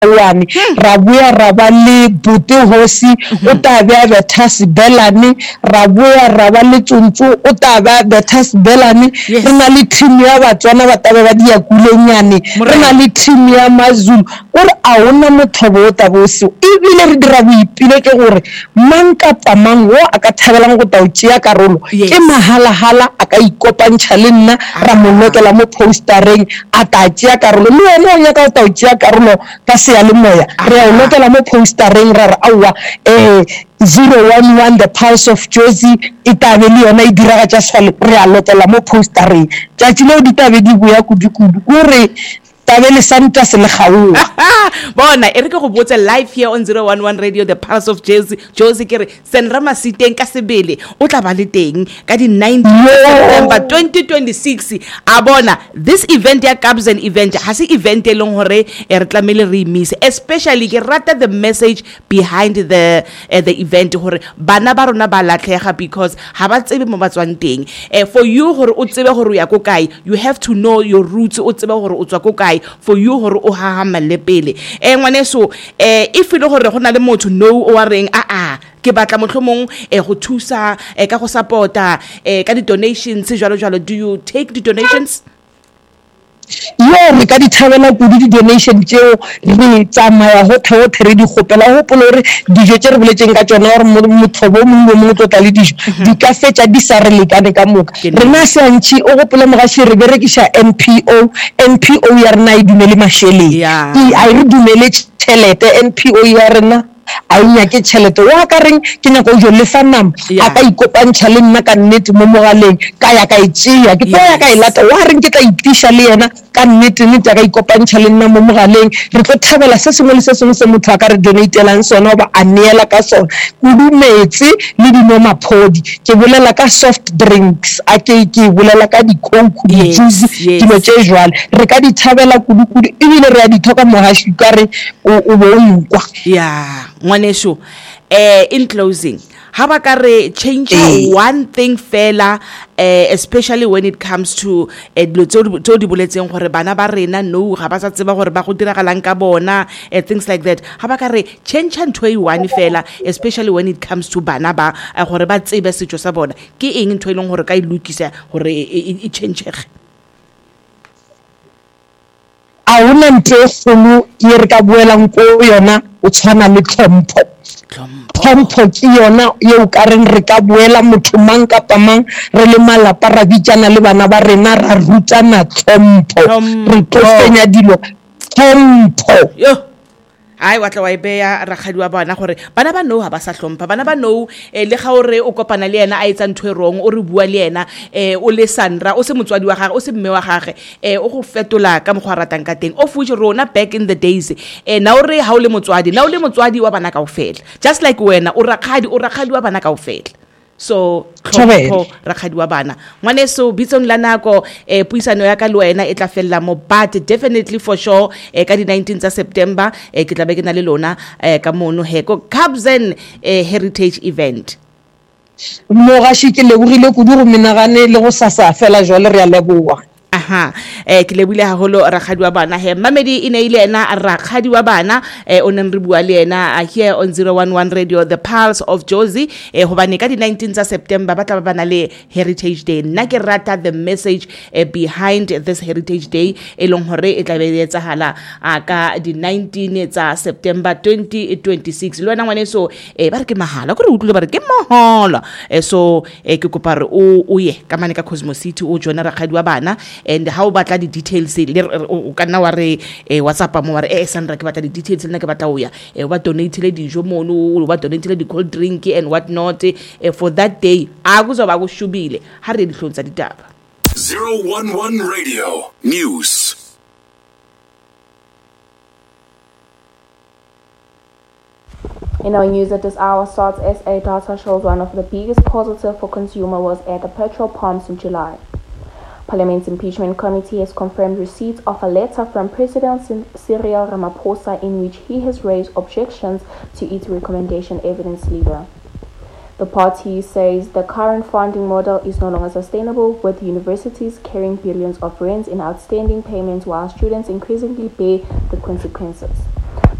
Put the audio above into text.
one ra buya ra ba le Buti Hosi o ta ba betha Sibelane ra buya ra ba le Tsuntsu o ta ba betha Sibelane re na le team ya Batswana ba tabe ba dia kulenyane re na le team ya Mazulu gore a ona mothobo o tabosi ebile re dira boipile ke gore mang kapa mang wo a ka thabelang go tao tšea karolo ke mahala a ka ikopantšha le nna ra mo lokela mo postereng a ta tšea karolo le wena o nyaka go tao tšea karolo ka seyalemoya re a o lokela mo postereng ra re aowa 011 the Pulse of Jozi e tabe le yona e diragatša sefale re a lokela mo postereng tšatši leo di tabe di boya kudu gore tabele santa se le gaoa bona e re ke go botsa live here on 011 radio the Pulse of Jozi ke re Senra Masiteng ka sebele o tla ba le teng ka di 19 September 2026 a bona this event ya Kabza event ha se event e leng hore re tlamele re miss especially ke rata the message behind the event hore bana ba rona ba latlega because ha ba tsebe mo ba tswang teng for you hore o tsebe hore ya ko kae you have to know your roots o tsebe hore o tswa ko kae for you hore o hahamelle pele ngwaneso if ile hore gona le motho no o wa reng ke batla motlhomong go thusa ka go supporta ka di donations jalo do you take the donations re ka di thabela go di donation tseo re tsamaya hothe re di gopela go polo re dijo tse re boletseng ka tsona gore mothobo mongwe mo tlotla le dijo di ka fetsa di sa re lekane ka moka re na santshi o gopela mogashi re berekisha NPO ya rena e dumele masheleng a re dumele tšhelete NPO ya rena a nya ke tšhelete wa ka reng ke nyaka o jo le fanam a ka ikopantšha le nna ka nnete mo mogaleng ka ya ka itšea ke ya ka ilata wa reng ke tla itisha le yena ka nnete ka ikopantšha le nna mo mogaleng re tlo thabela se sengwe le se sengwe se motho a ka re donatelang sona ba a neela ka sona kudumetse le dinomaphodi ke bolela ka soft drinks a ke bolela ka di coke di juice dilo tše jwale re ka di thabela kudu ebile re a di thoka mohashi ka re o bo nkwa ngwaneso in closing how ba ka re change one thing fela especially when it comes to tso di boletseng gore bana ba rena no ga ba sa tseba gore ba go diragalang ka bona things like that how ba ka re change ntho e one fela especially when it comes to bana ba gore ba tsebe setso sa bona ke eng ntho e leng gore ka e lokisa gore e changege a una ntho e kgolo ye re ka boelang ko yona o tshwana le tlhompho ke yona yeo ka reng re ka boela motho mang kapa mang re le malapa ra bitsana le bana ba rena ra rutana tlhompho re tlo fenya dilo tlhompho ai wa tla wa ibeya ragadi wa bana gore bana ba no ha ba sa hlompha bana ba no le ga o re o kopana le yena a etsa ntho e wrong o re bua le yena o le Sandra o se motswadi wa gagwe o se mme wa gagwe o go fetola ka mogwaratang ka teng of which rona back in the days na o re ha o le motswadi wa bana kaofela just like wena o ragadi wa bana kaofela so tlhopho ragadi wa bana ngwaneso bitsong la nako puisano ya ka le wena e tla fella mo but definitely for sure ka di 19 tsa September ke tla be ke na le lona ka mono heko Kabza heritage event mo ga shi ke lebogile kudu go menagane le go sasa fela jwale re a leboga ke lebile haholo ragadi wa bana mamedi ine ile ena ragadi wa bana o neng re bua le ena here on 011 radio the Pulse of Jozi hobane ka di 19 tsa September ba tla bana le heritage day nna ke rata the message behind this heritage day e leng hore e tla be etsahala ka di 19 tsa September 2026 le wena ngwaneso ba re ke mahala go re utlwe ba re ke mahala so ke kopa re o ye ka mane ka Cosmos City o jona ragadi wa bana and how batla di details o kana wa re WhatsApp mo wa re Sandra ke batla di details nna ke batla o ya ba donate le dijo mono ba donate le di cold drink and what not for that day a go zoba go shubile ha re di hlotsa ditaba 011 radio news. In our news at this hour, SARS SA data shows one of the biggest positives for consumer was at the petrol pumps in July. Parliament's impeachment committee has confirmed receipt of a letter from President Cyril Ramaphosa in which he has raised objections to its recommendation evidence lever. The party says the current funding model is no longer sustainable, with universities carrying billions of rands in outstanding payments while students increasingly bear the consequences.